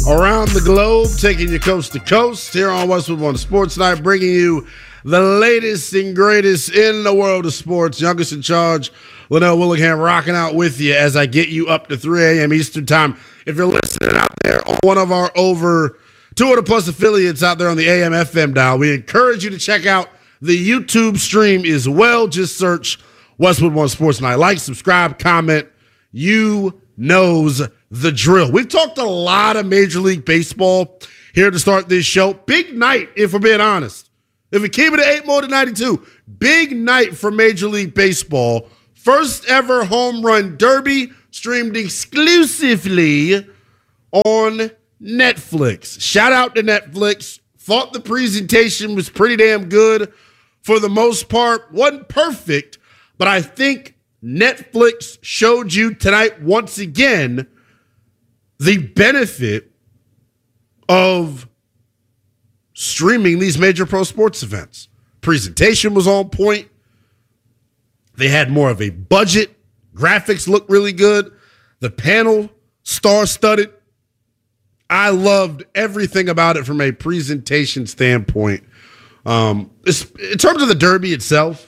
Around the globe, taking you coast to coast here on Westwood One Sports Night, bringing you the latest and greatest in the world of sports. Youngest in charge, Linnell Willingham, rocking out with you as I get you up to 3 a.m. Eastern time. If you're listening out there on one of our over 200 plus affiliates out there on the AM FM dial, we encourage you to check out the YouTube stream as well. Just search Westwood One Sports Night. Like, subscribe, comment. You knows the drill. We've talked a lot of Major League Baseball here to start this show. Big night, if we're being honest. If we keep it at 8 more than 92, big night for Major League Baseball. First ever home run derby streamed exclusively on Netflix. Shout out to Netflix. Thought the presentation was pretty damn good for the most part. Wasn't perfect, but I think Netflix showed you tonight once again the benefit of streaming these major pro sports events. Presentation was on point. They had more of a budget. Graphics looked really good. The panel, star-studded. I loved everything about it from a presentation standpoint. In terms of the Derby itself,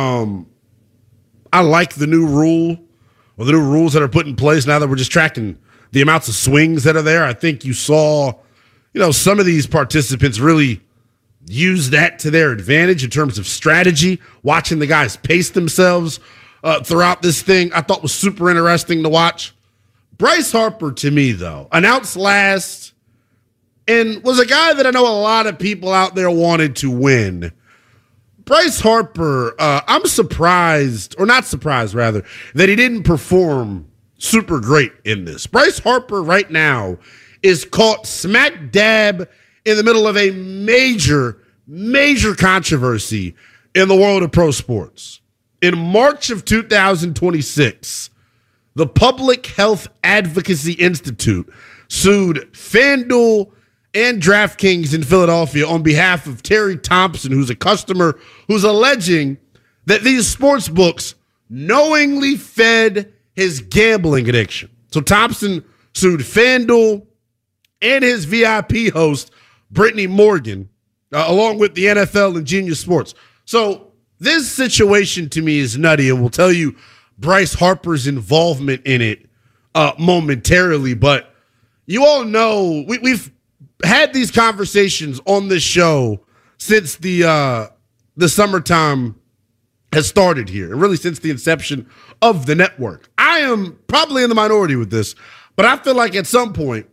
I like the new rule, or the new rules that are put in place now that we're just tracking the amounts of swings that are there. I think you saw, some of these participants really use that to their advantage in terms of strategy, watching the guys pace themselves throughout this thing. I thought was super interesting to watch. Bryce Harper, to me, though, announced last and was a guy that I know a lot of people out there wanted to win. Bryce Harper, I'm surprised, or not surprised, rather, that he didn't perform super great in this. Bryce Harper right now is caught smack dab in the middle of a major, major controversy in the world of pro sports. In March of 2026, the Public Health Advocacy Institute sued FanDuel and DraftKings in Philadelphia on behalf of Terry Thompson, who's a customer who's alleging that these sports books knowingly fed his gambling addiction. So Thompson sued FanDuel and his VIP host, Brittany Morgan, along with the NFL and Genius Sports. So this situation to me is nutty, and we'll tell you Bryce Harper's involvement in it momentarily. But you all know we've had these conversations on this show since the summertime has started here, and really since the inception of the network. I am probably in the minority with this, but I feel like at some point,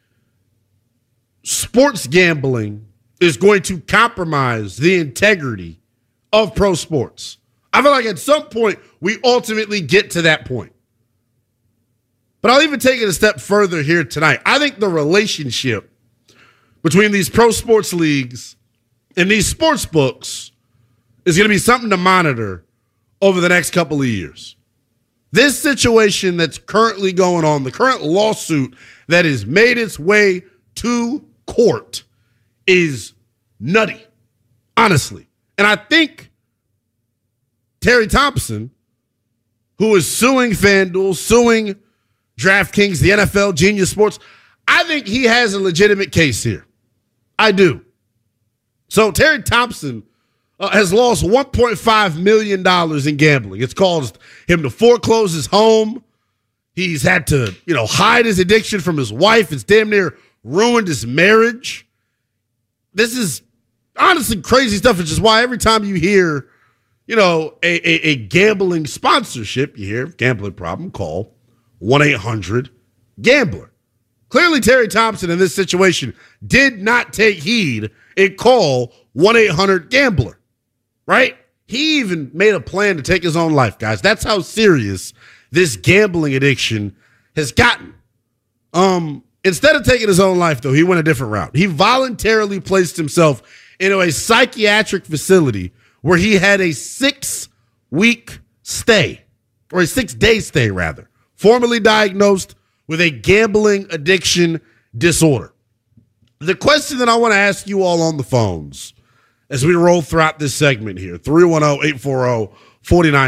sports gambling is going to compromise the integrity of pro sports. I feel like at some point, we ultimately get to that point. But I'll even take it a step further here tonight. I think the relationship between these pro sports leagues and these sports books is going to be something to monitor over the next couple of years. This situation that's currently going on, the current lawsuit that has made its way to court, is nutty, honestly. And I think Terry Thompson, who is suing FanDuel, suing DraftKings, the NFL, Genius Sports, I think he has a legitimate case here. I do. So Terry Thompson has lost $1.5 million in gambling. It's caused him to foreclose his home. He's had to, hide his addiction from his wife. It's damn near ruined his marriage. This is honestly crazy stuff, which is why every time you hear, a gambling sponsorship, you hear gambling problem, call 1-800-GAMBLER. Clearly, Terry Thompson in this situation did not take heed and call 1-800-GAMBLER, right? He even made a plan to take his own life, guys. That's how serious this gambling addiction has gotten. Instead of taking his own life, though, he went a different route. He voluntarily placed himself into a psychiatric facility where he had a 6-week stay, or a 6-day stay, rather, formerly diagnosed with a gambling addiction disorder. The question that I want to ask you all on the phones as we roll throughout this segment here,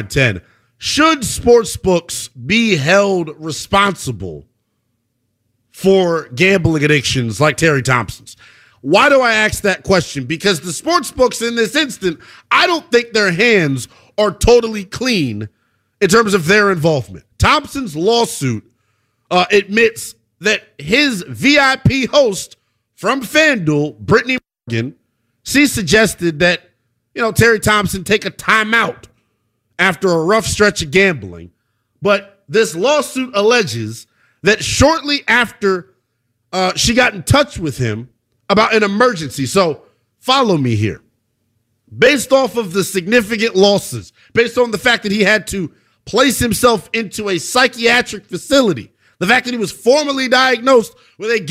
310-840-4910, should sports books be held responsible for gambling addictions like Terry Thompson's. Why do I ask that question? Because the sports books in this instant, I don't think their hands are totally clean in terms of their involvement. Thompson's lawsuit admits that his VIP host from FanDuel, Brittany Morgan, she suggested that, Terry Thompson take a timeout after a rough stretch of gambling. But this lawsuit alleges that shortly after she got in touch with him about an emergency. So follow me here. Based off of the significant losses, based on the fact that he had to place himself into a psychiatric facility, the fact that he was formally diagnosed with a